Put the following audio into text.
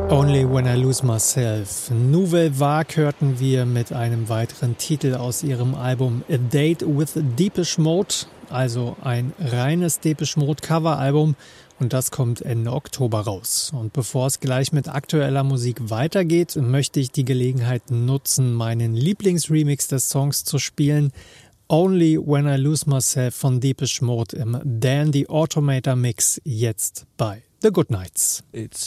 Only When I Lose Myself. Nouvelle Vague hörten wir mit einem weiteren Titel aus ihrem Album A Date with Depeche Mode, also ein reines Depeche Mode Coveralbum, und das kommt Ende Oktober raus. Und bevor es gleich mit aktueller Musik weitergeht, möchte ich die Gelegenheit nutzen, meinen Lieblingsremix des Songs zu spielen. Only When I Lose Myself von Depeche Mode im Dan the Automator Mix, jetzt bei The Goodnights. It's